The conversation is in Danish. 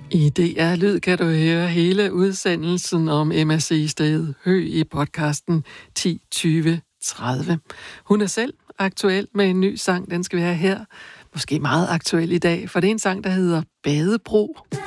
I DR Lyd kan du høre hele udsendelsen om MSC Sted Hø i podcasten 10, 20, 30. Hun er selv aktuel med en ny sang, den skal vi have her. Måske meget aktuel i dag, for det er en sang, der hedder Badebro.